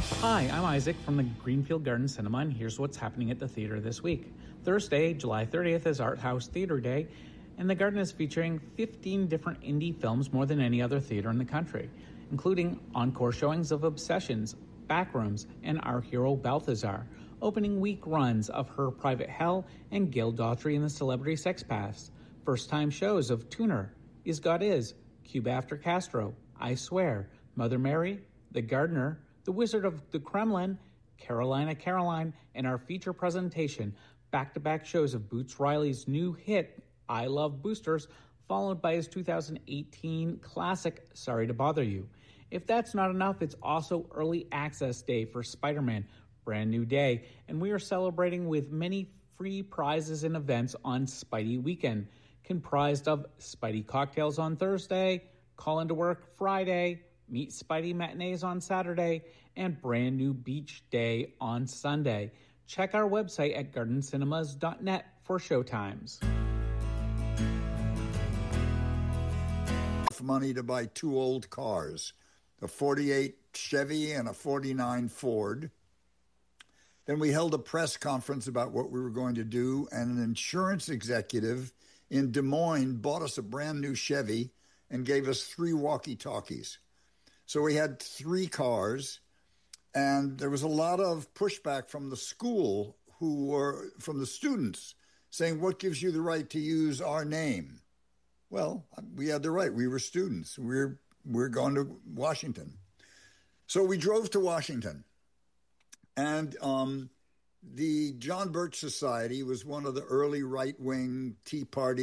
Hi, I'm Isaac from the Greenfield Garden Cinema, and here's what's happening at the theater this week. Thursday, July 30th is Art House Theater Day, and the Garden is featuring 15 different indie films, more than any other theater in the country, including encore showings of Obsessions, Backrooms, and Our Hero Balthazar, opening week runs of Her Private Hell and Gail Daughtry and the Celebrity Sex Past, first-time shows of Tuner, Is God Is, Cuba After Castro, I Swear, Mother Mary, The Gardener, The Wizard of the Kremlin, Carolina Caroline, and our feature presentation, back-to-back shows of Boots Riley's new hit, I Love Boosters, followed by his 2018 classic, Sorry to Bother You. If that's not enough, it's also Early Access Day for Spider-Man, Brand New Day, and we are celebrating with many free prizes and events on Spidey Weekend, comprised of Spidey Cocktails on Thursday, Call Into Work Friday, Meet Spidey Matinees on Saturday, and Brand New Beach Day on Sunday. Check our website at gardencinemas.net for showtimes. Money to buy two old cars, a 48 Chevy and a 49 Ford. Then we held a press conference about what we were going to do, and an insurance executive in Des Moines bought us a brand new Chevy and gave us 3 walkie-talkies. So we had 3 cars, and there was a lot of pushback from the school, from the students, saying, what gives you the right to use our name? Well, we had the right. We were students. We're going to Washington. So we drove to Washington, and the John Birch Society was one of the early right-wing Tea Party